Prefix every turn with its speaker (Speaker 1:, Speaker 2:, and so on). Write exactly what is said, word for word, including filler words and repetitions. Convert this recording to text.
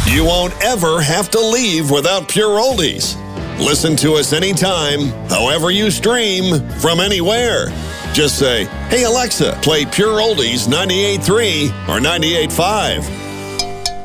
Speaker 1: You won't ever have to leave without Pure Oldies. Listen to us anytime, however you stream, from anywhere. Just say, hey Alexa, play Pure Oldies ninety-eight point three or ninety-eight point five.